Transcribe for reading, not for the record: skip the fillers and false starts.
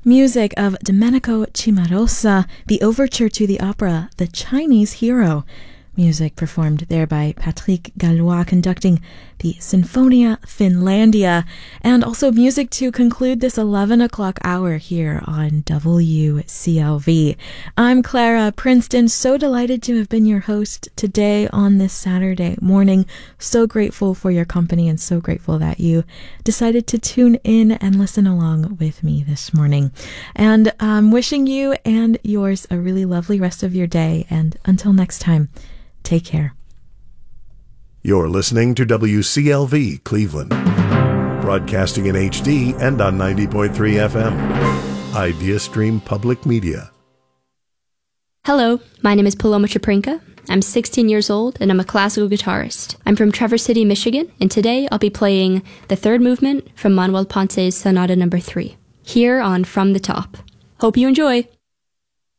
Music of Domenico Cimarosa, the overture to the opera The Chinese Hero. Music performed there by Patrick Gallois conducting the Sinfonia Finlandia, and also music to conclude this 11 o'clock hour here on WCLV. I'm Clara Princeton, so delighted to have been your host today on this Saturday morning. So grateful for your company and so grateful that you decided to tune in and listen along with me this morning. And I'm wishing you and yours a really lovely rest of your day, and until next time, take care. You're listening to WCLV Cleveland, broadcasting in HD and on 90.3 FM. Idea Stream Public Media. Hello, my name is Paloma Chaprinka. I'm 16 years old and I'm a classical guitarist. I'm from Traverse City, Michigan, and today I'll be playing the third movement from Manuel Ponce's Sonata No. 3, here on From the Top. Hope you enjoy!